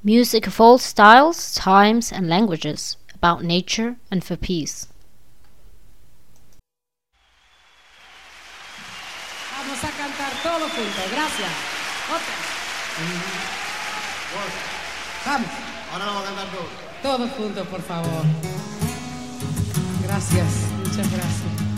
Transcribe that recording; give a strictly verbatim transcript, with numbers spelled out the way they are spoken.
Music of all styles, times, and languages, about nature and for peace. Vamos a cantar todos juntos, gracias. Otra. Vamos. Ahora lo vamos a cantar todos. Todos juntos, por favor. Gracias, muchas gracias.